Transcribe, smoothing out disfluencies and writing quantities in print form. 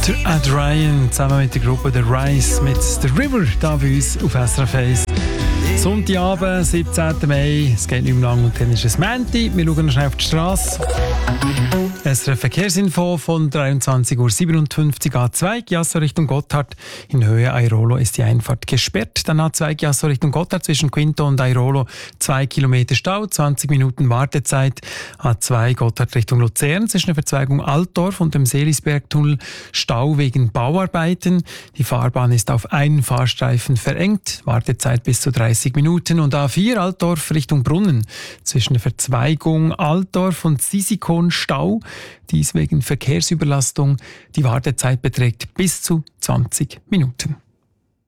Der Ed Ryan zusammen mit der Gruppe The Rise mit The River da bei uns auf SRF 1. Sonntagabend, 17. Mai, es geht nicht mehr lang und dann ist es Montag. Wir schauen noch schnell auf die Straße. SRF Verkehrsinfo von 23.57 Uhr A2 Chiasso Richtung Gotthard. In Höhe Airolo ist die Einfahrt gesperrt. Dann A2 Chiasso Richtung Gotthard zwischen Quinto und Airolo 2 Kilometer Stau, 20 Minuten Wartezeit. A2 Gotthard Richtung Luzern zwischen der Verzweigung Altdorf und dem Seelisbergtunnel Stau wegen Bauarbeiten. Die Fahrbahn ist auf einen Fahrstreifen verengt. Wartezeit bis zu 30 Minuten. Und A4 Altdorf Richtung Brunnen zwischen der Verzweigung Altdorf und Sisikon Stau. Dies wegen Verkehrsüberlastung. Die Wartezeit beträgt bis zu 20 Minuten.